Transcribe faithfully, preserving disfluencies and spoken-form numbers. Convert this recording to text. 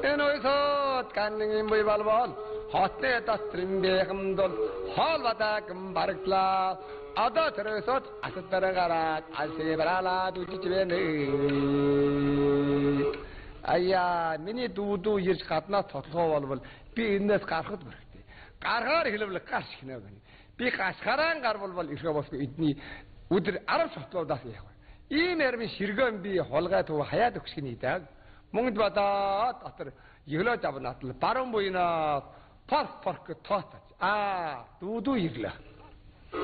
Enoisot kanning boy balbal hotne tasrim behamdol hal vata kum barkla ada terusot asatara garat alse barala duchibene aya миний дүүдүү ирж гаднаас тотлоо болвол би энэс гарахд хэрэгтэй. Гаргаар хэлвэл гаш гинэ гэнэ. Би гашгараа гарвал ирэх босго эдний өдөр арав шотлоодаас яах вэ? Ийм ярмын ширгэн би холгай төв хаяад өгсгний даг. Мөнгөд бадаад атар ёглоо давнатал баруун буйна парк парк тоотаж. Аа дүүдүү ирлээ.